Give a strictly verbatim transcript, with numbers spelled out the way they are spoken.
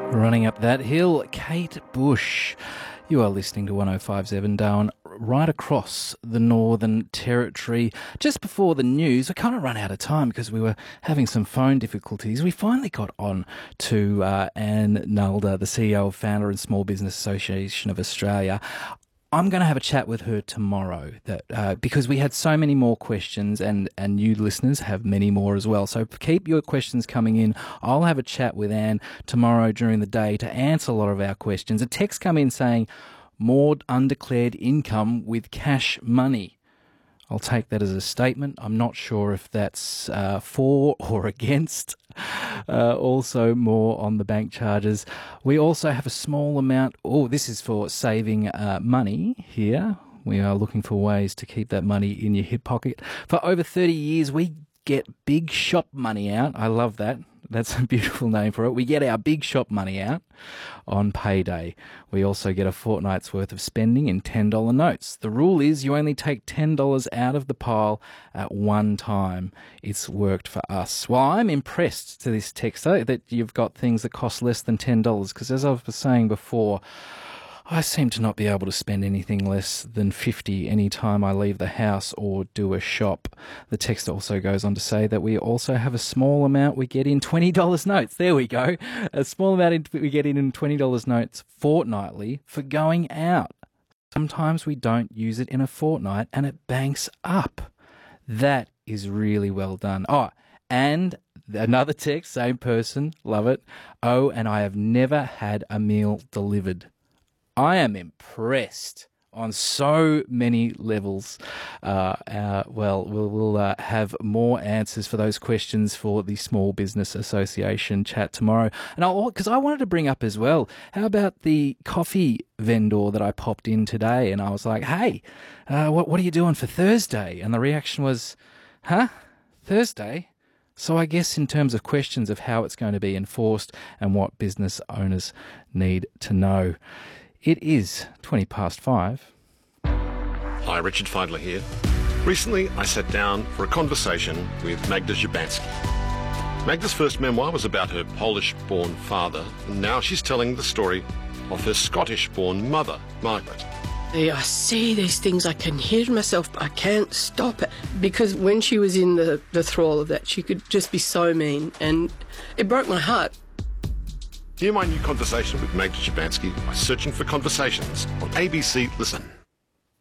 Running up that hill, Kate Bush. You are listening to one oh five point seven Darwin, right across the Northern Territory. Just before the news, we kind of run out of time because we were having some phone difficulties. We finally got on to uh, Anne Nalder, the C E O of Founder and Small Business Association of Australia. I'm going to have a chat with her tomorrow that uh, because we had so many more questions and, and you listeners have many more as well. So keep your questions coming in. I'll have a chat with Anne tomorrow during the day to answer a lot of our questions. A text come in saying more undeclared income with cash money. I'll take that as a statement. I'm not sure if that's uh, for or against. Uh, also, more on the bank charges. We also have a small amount. Oh, this is for saving uh, money here. We are looking for ways to keep that money in your hip pocket. For over thirty years, we get big shop money out. I love that. That's a beautiful name for it. We get our big shop money out on payday. We also get a fortnight's worth of spending in ten dollar notes. The rule is you only take ten dollars out of the pile at one time. It's worked for us. Well, I'm impressed to this text though, that you've got things that cost less than ten dollars because as I was saying before, I seem to not be able to spend anything less than fifty dollars any time I leave the house or do a shop. The text also goes on to say that we also have a small amount we get in twenty dollar notes. There we go. A small amount we get in twenty dollar notes fortnightly for going out. Sometimes we don't use it in a fortnight and it banks up. That is really well done. Oh, and another text, same person, love it. Oh, and I have never had a meal delivered. I am impressed on so many levels. Uh, uh, well, we'll, we'll uh, have more answers for those questions for the Small Business Association chat tomorrow. And I'll, because I wanted to bring up as well, how about the coffee vendor that I popped in today? And I was like, hey, uh, what, what are you doing for Thursday? And the reaction was, huh? Thursday? So I guess in terms of questions of how it's going to be enforced and what business owners need to know. It is twenty past five. Hi, Richard Feidler here. Recently, I sat down for a conversation with Magda Szubanski. Magda's first memoir was about her Polish-born father, and now she's telling the story of her Scottish-born mother, Margaret. I say these things, I can hear myself, but I can't stop it. Because when she was in the, the thrall of that, she could just be so mean, and it broke my heart. Hear my new conversation with Magda Szubanski by searching for Conversations on A B C Listen.